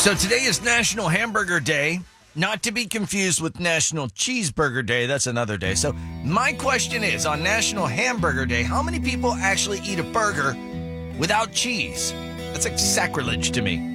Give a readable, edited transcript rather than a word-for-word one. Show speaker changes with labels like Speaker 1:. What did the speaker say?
Speaker 1: So today is National Hamburger Day, not to be confused with National Cheeseburger Day. That's another day. So my question is, on National Hamburger Day, how many people actually eat a burger without cheese? That's like sacrilege to me.